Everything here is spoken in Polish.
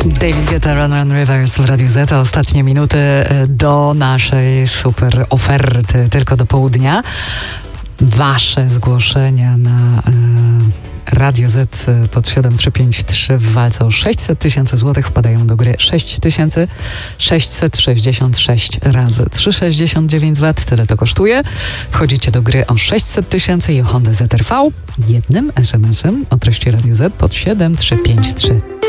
David Guetta, Run Rivers w Radiu Z. Ostatnie minuty do naszej super oferty, tylko do południa. Wasze zgłoszenia na Radio Z pod 7353 w walce o 600 tysięcy złotych wpadają do gry 6666 razy 3,69 zł. Tyle to kosztuje. Wchodzicie do gry o 600 tysięcy i o Honda ZR-V jednym SMS-em o treści Radio Z pod 7353.